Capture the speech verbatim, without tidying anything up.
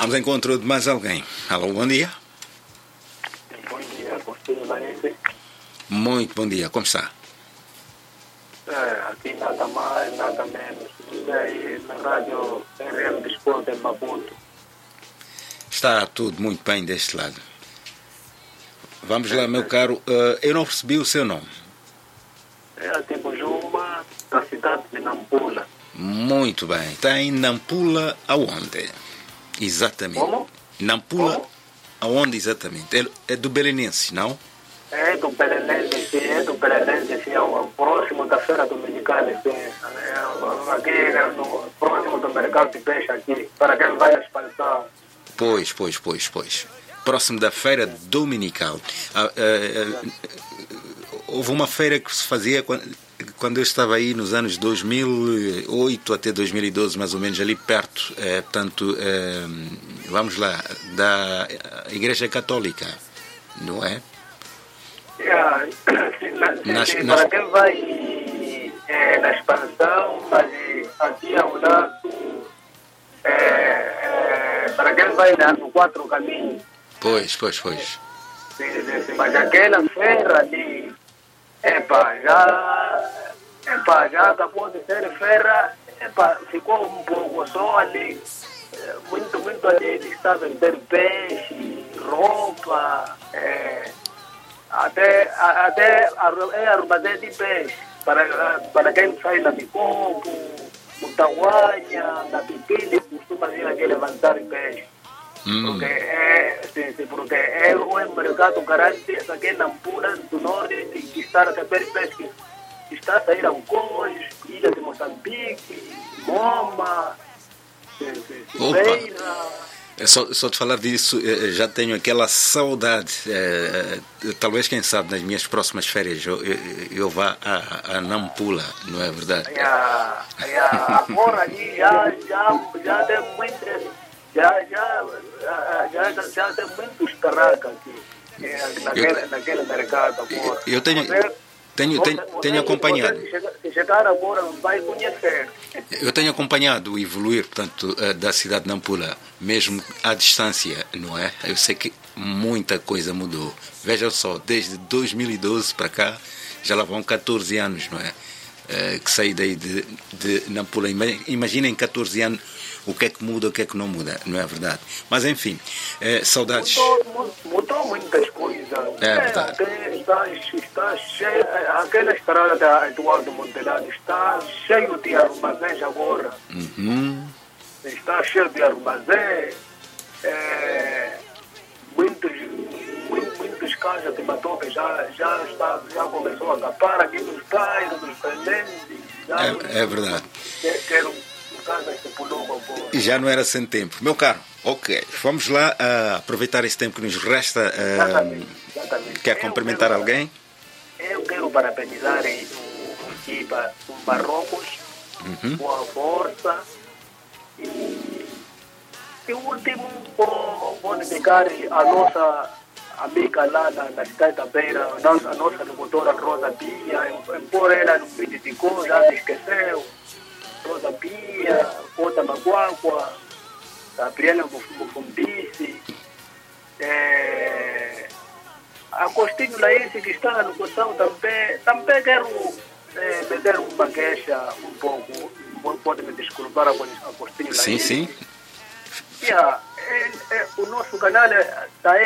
Vamos ao encontro de mais alguém. Alô, bom dia. Bom dia, Agostinho Laíse. Muito bom dia, como está? É, aqui nada mais, nada menos. E aí, na rádio R M Desporto em Maputo. Está tudo muito bem deste lado. Vamos lá, meu caro. Uh, eu não percebi o seu nome. É a Tipo Juma, da cidade de Nampula. Muito bem. Está em Nampula aonde? Exatamente. Como? Nampula Como? aonde exatamente? É, é do Belenense, não? É do Belenense, sim, é do Belenense, sim, é o próximo da Feira Dominicana, sim. É, aqui, é no, próximo do mercado de peixe aqui, para quem vai à expansão. Pois, pois, pois, pois. Próximo da feira dominical. Ah, ah, ah, houve uma feira que se fazia quando, quando eu estava aí nos anos dois mil e oito até dois mil e doze, mais ou menos, ali perto, eh, portanto, eh, vamos lá, da Igreja Católica, não é? Yeah, sim, na, sim, Nas- sim, nas- para quem vai é, na expansão, mas aqui ao lado, é, é, para quem vai na, no Quatro Caminhos, Pois, pois, pois. sim, sim, sim, mas aquela feira ali, epa, já, epa, já acabou de ser feira, epa, ficou um pouco só ali, é, muito, muito ali, eles estavam vender peixe, roupa, é, até, a- até arru- é armazém de peixe, para, para quem sai na Bicoco, Mutaguanha, na Pipili, costuma vir aqui levantar peixe. Hum, Porque é, sim, sim, porque é um mercado grande aqui em Nampula, do norte, e que está a receber peixe que que está a sair a Ucós, Ilha de Moçambique, Moma, sim, sim, Opa. Cimeira. é só, só de falar disso, eh, já tenho aquela saudade. eh, eh, talvez, quem sabe, nas minhas próximas férias eu, eu, eu vá a, a Nampula, não é verdade? Ya, ya, agora ali já, já, já tem muitas, já, já, já, já, já tem muitos caracas aqui, é, naquele, naquele mercado agora. Eu tenho, Você- tenho, você- tenho, você- tenho acompanhado. você, se chegar- se chegar agora, vai conhecer. Eu tenho acompanhado o evoluir, portanto, eh, da cidade de Nampula, mesmo à distância, não é? Eu sei que muita coisa mudou. Veja só, desde dois mil e doze para cá, já lá vão catorze anos, não é? Eh, que saí daí de, de Nampula. Ima- Imaginem catorze anos o que é que muda, o que é que não muda, não é verdade? Mas, enfim, eh, saudades. Mudou, mu- mudou muitas coisas. É verdade. até está, está cheio, aquela estrada da Eduardo Montelado está cheio de armazéns agora. Uhum. Está cheio de armazém, é, muitos, muitos, muitos casas de Matope já, já, está, já começou a capar aqui nos bairros, nos pendentes. Já É, é verdade. que- Quero um casa que pulou uma boa. E já não era sem tempo. Meu caro, ok, vamos lá ah, aproveitar esse tempo que nos resta. ah, Exatamente, exatamente. quer Eu cumprimentar quero- alguém? Eu quero parabenizar aí o, o Kiba, o Marrocos, Uhum. boa força. E, e o último, vou, vou dedicar a nossa amiga lá na, na cidade da Beira, a nossa, a nossa locutora Rosa Pia, embora ela não me dedicou, já me esqueceu. Rosa Pia, Cota Maguagua, Gabriela Mufumbice, é, Agostinho Laíse, que está na locução também. Também quero é, meter uma queixa um pouco, pode me desculpar, Agostinho Laíse. Sim, sim. Yeah, é, é, o nosso canal está